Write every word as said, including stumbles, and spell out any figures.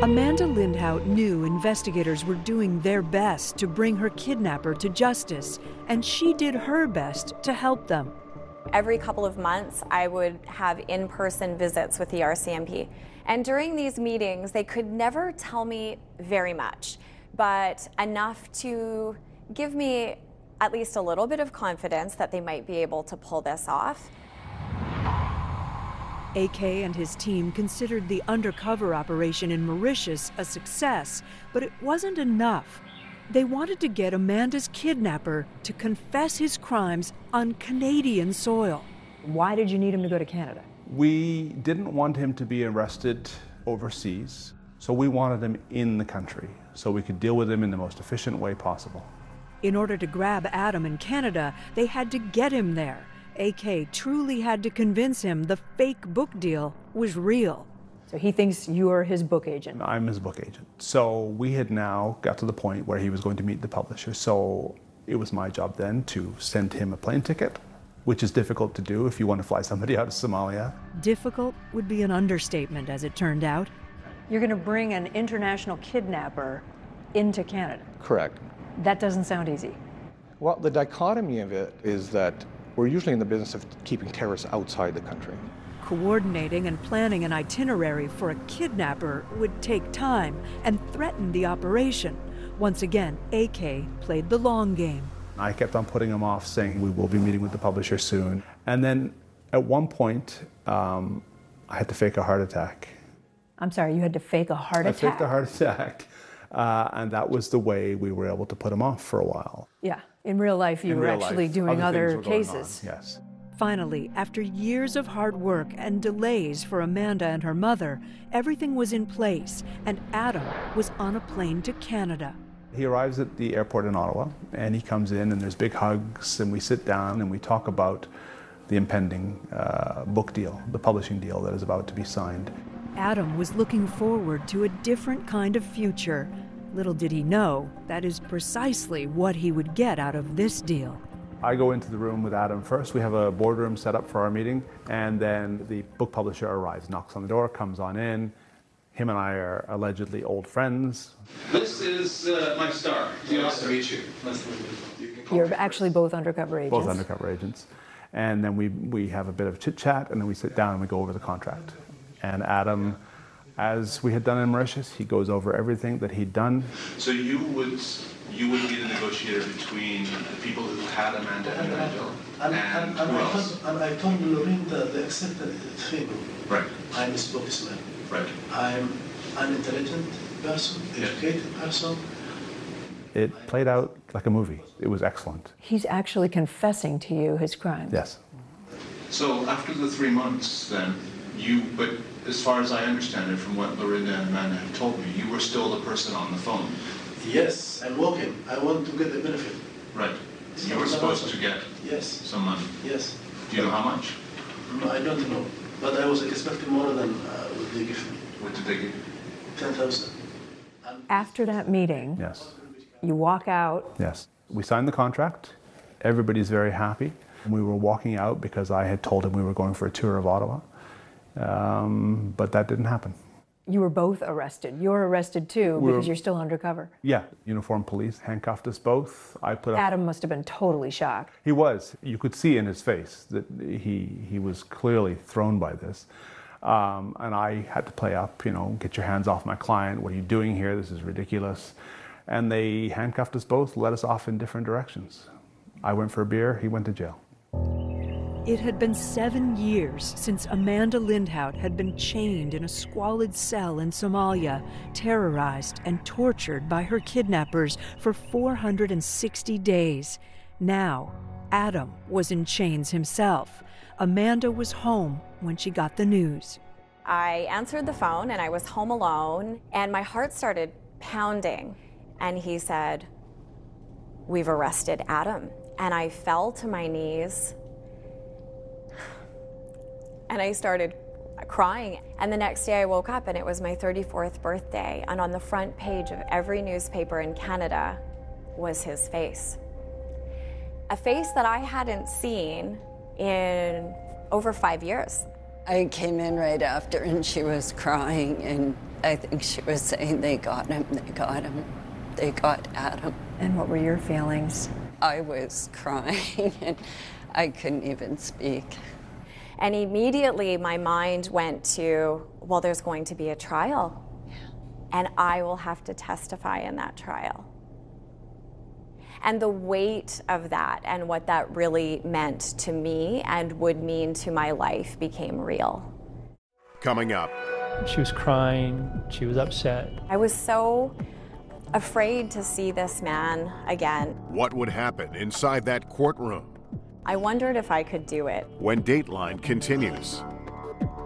Amanda Lindhout knew investigators were doing their best to bring her kidnapper to justice, and she did her best to help them. Every couple of months, I would have in-person visits with the R C M P. And during these meetings, they could never tell me very much, but enough to give me at least a little bit of confidence that they might be able to pull this off. A K and his team considered the undercover operation in Mauritius a success, but it wasn't enough. They wanted to get Amanda's kidnapper to confess his crimes on Canadian soil. Why did you need him to go to Canada? We didn't want him to be arrested overseas, so we wanted him in the country so we could deal with him in the most efficient way possible. In order to grab Adam in Canada, they had to get him there. A K truly had to convince him the fake book deal was real. So he thinks you're his book agent. I'm his book agent. So we had now got to the point where he was going to meet the publisher. So it was my job then to send him a plane ticket, which is difficult to do if you want to fly somebody out of Somalia. Difficult would be an understatement, as it turned out. You're going to bring an international kidnapper into Canada. Correct. That doesn't sound easy. Well, the dichotomy of it is that we're usually in the business of keeping terrorists outside the country. Coordinating and planning an itinerary for a kidnapper would take time and threaten the operation. Once again, A K played the long game. I kept on putting him off, saying we will be meeting with the publisher soon. And then at one point, um, I had to fake a heart attack. I'm sorry, you had to fake a heart I attack? I faked a heart attack. Uh, and that was the way we were able to put him off for a while. Yeah, in real life you in were real actually life, doing other, other cases. Yes. Finally, after years of hard work and delays for Amanda and her mother, everything was in place, and Adam was on a plane to Canada. He arrives at the airport in Ottawa, and he comes in, and there's big hugs, and we sit down and we talk about the impending uh, book deal, the publishing deal that is about to be signed. Adam was looking forward to a different kind of future. Little did he know, that is precisely what he would get out of this deal. I go into the room with Adam first. We have a boardroom set up for our meeting, and then the book publisher arrives, knocks on the door, comes on in. Him and I are allegedly old friends. This is uh, my star. Nice to meet you. Nice to meet you. You're actually both undercover agents. Both undercover agents. And then we, we have a bit of chit-chat, and then we sit down and we go over the contract. And Adam, as we had done in Mauritius, he goes over everything that he'd done. So you would you would be the negotiator between the people who had Amanda and Nigel and, and, and, and who I else? Told, and I told Lorraine the, the accepted favor. Right. I'm a spokesman. Right. I'm an intelligent person, educated yeah. person. It played out like a movie. It was excellent. He's actually confessing to you his crimes. Yes. So after the three months then, you, but as far as I understand it from what Lorinda and Amanda have told me, you were still the person on the phone. Yes, I'm working. I want to get the benefit. Right. You were supposed to get yes. some money. Yes. Do you know how much? No, I don't know. But I was expecting more than uh, what they give me. What did they give you? ten thousand. After that meeting, yes. you walk out. Yes. We signed the contract. Everybody's very happy. We were walking out because I had told him we were going for a tour of Ottawa. Um, but that didn't happen. You were both arrested. You're arrested too we because were, you're still undercover. Yeah, uniformed police handcuffed us both. I put up, Adam must have been totally shocked. He was. You could see in his face that he he was clearly thrown by this. Um, and I had to play up, you know, get your hands off my client. What are you doing here? This is ridiculous. And they handcuffed us both, led us off in different directions. I went for a beer. He went to jail. It had been seven years since Amanda Lindhout had been chained in a squalid cell in Somalia, terrorized and tortured by her kidnappers for four hundred sixty days. Now, Adam was in chains himself. Amanda was home when she got the news. I answered the phone and I was home alone and my heart started pounding. And he said, "We've arrested Adam." And I fell to my knees. And I started crying. And the next day I woke up and it was my thirty-fourth birthday. And on the front page of every newspaper in Canada was his face. A face that I hadn't seen in over five years. I came in right after and she was crying, and I think she was saying, they got him, they got him, they got Adam. And what were your feelings? I was crying and I couldn't even speak. And immediately my mind went to, well, there's going to be a trial. Yeah. And I will have to testify in that trial. And the weight of that and what that really meant to me and would mean to my life became real. Coming up. She was crying, she was upset. I was so afraid to see this man again. What would happen inside that courtroom? I wondered if I could do it. When Dateline continues.